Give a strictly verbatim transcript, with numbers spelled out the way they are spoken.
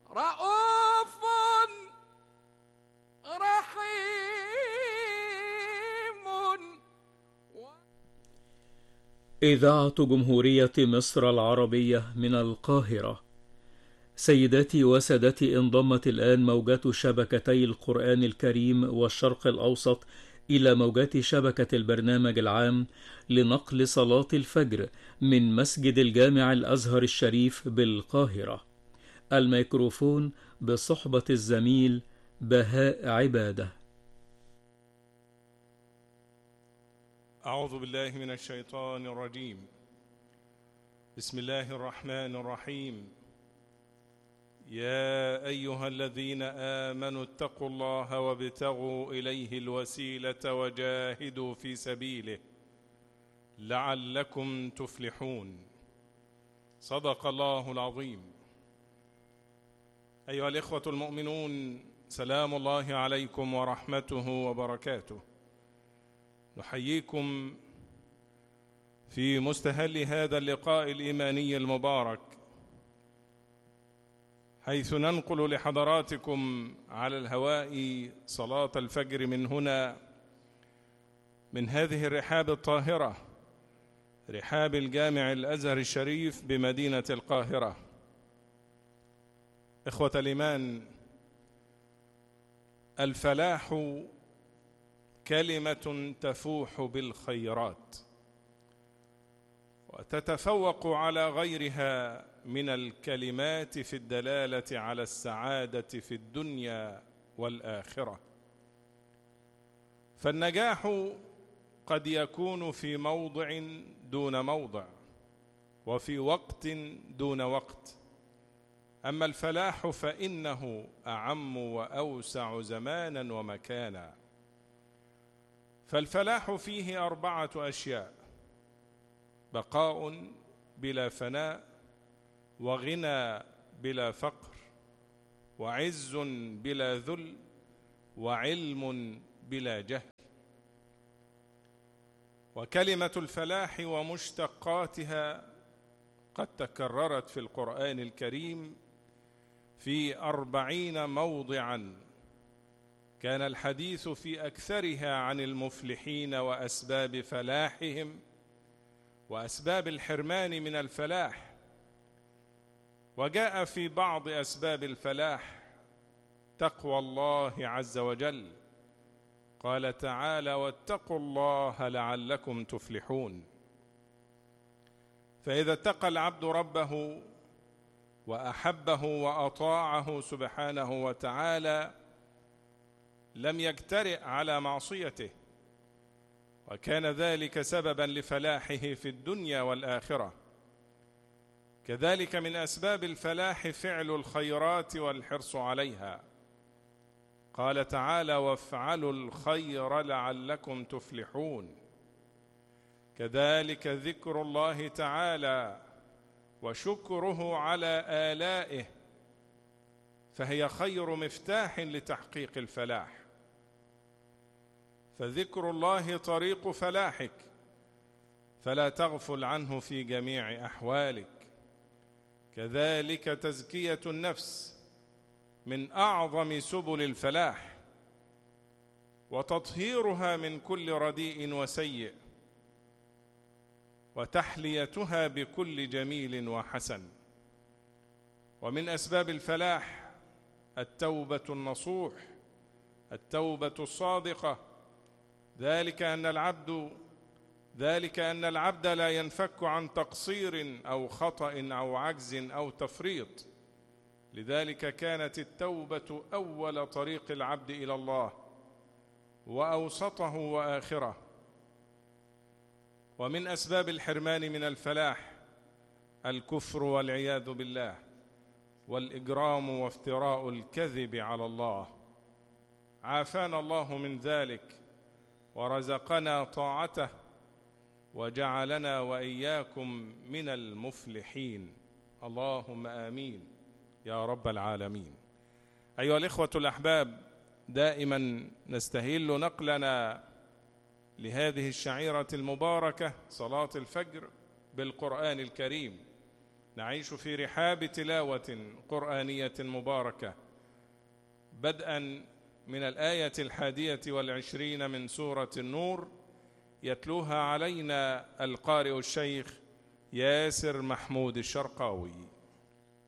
رؤوف رحيم. إذاعة جمهورية مصر العربية من القاهرة. سيداتي وسادتي، انضمت الآن موجات شبكتي القرآن الكريم والشرق الأوسط إلى موجات شبكة البرنامج العام لنقل صلاة الفجر من مسجد الجامع الأزهر الشريف بالقاهرة. الميكروفون بصحبة الزميل بهاء عبادة. أعوذ بالله من الشيطان الرجيم. بسم الله الرحمن الرحيم. يا أيها الذين آمنوا اتقوا الله وابتغوا إليه الوسيلة وجاهدوا في سبيله لعلكم تفلحون. صدق الله العظيم. أيها الإخوة المؤمنون، سلام الله عليكم ورحمته وبركاته. نحييكم في مستهل هذا اللقاء الإيماني المبارك، حيث ننقل لحضراتكم على الهواء صلاة الفجر من هنا، من هذه الرحاب الطاهرة، رحاب الجامع الأزهر الشريف بمدينة القاهرة. إخوة الإيمان، الفلاح كلمة تفوح بالخيرات وتتفوق على غيرها من الكلمات في الدلالة على السعادة في الدنيا والآخرة. فالنجاح قد يكون في موضع دون موضع، وفي وقت دون وقت، أما الفلاح فإنه أعم وأوسع زمانا ومكانا. فالفلاح فيه أربعة أشياء: بقاء بلا فناء، وغنى بلا فقر، وعز بلا ذل، وعلم بلا جهل. وكلمة الفلاح ومشتقاتها قد تكررت في القرآن الكريم في أربعين موضعا، كان الحديث في أكثرها عن المفلحين وأسباب فلاحهم وأسباب الحرمان من الفلاح. وجاء في بعض أسباب الفلاح تقوى الله عز وجل، قال تعالى: واتقوا الله لعلكم تفلحون. فإذا اتقى العبد ربه وأحبه وأطاعه سبحانه وتعالى لم يجترئ على معصيته، وكان ذلك سببا لفلاحه في الدنيا والآخرة. كذلك من أسباب الفلاح فعل الخيرات والحرص عليها، قال تعالى: وافعلوا الخير لعلكم تفلحون. كذلك ذكر الله تعالى وشكره على آلائه، فهي خير مفتاح لتحقيق الفلاح. فذكر الله طريق فلاحك، فلا تغفل عنه في جميع أحوالك. كذلك تزكية النفس من أعظم سبل الفلاح، وتطهيرها من كل رديء وسيء، وتحليتها بكل جميل وحسن. ومن أسباب الفلاح التوبة النصوح، التوبة الصادقة. ذلك أن العبد ذلك أن العبد لا ينفك عن تقصير أو خطأ أو عجز أو تفريط. لذلك كانت التوبة أول طريق العبد إلى الله، وأوسطه وآخره. ومن أسباب الحرمان من الفلاح الكفر والعياذ بالله، والإجرام وافتراء الكذب على الله. عافانا الله من ذلك ورزقنا طاعته، وجعلنا وإياكم من المفلحين. اللهم آمين يا رب العالمين. أيها الإخوة الأحباب، دائما نستهل نقلنا لهذه الشعيرة المباركة صلاة الفجر بالقرآن الكريم، نعيش في رحاب تلاوة قرآنية مباركة، بدءا من الآية الحادية والعشرين من سورة النور، يتلوها علينا القارئ الشيخ ياسر محمود الشرقاوي.